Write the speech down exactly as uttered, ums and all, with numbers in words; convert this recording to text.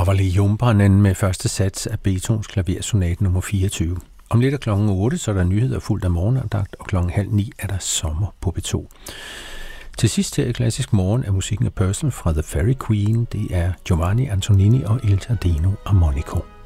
Paavali Jumpanen med første sats af Beethovens klaversonate nummer fireogtyve. Om lidt er klokken otte, så er der nyheder fuldt af morgenandagt, og klokken halv ni er der sommer på P to. Til sidst her i Klassisk Morgen er musikken af Purcell fra The Fairy Queen. Det er Giovanni Antonini og Il Giardino Armonico.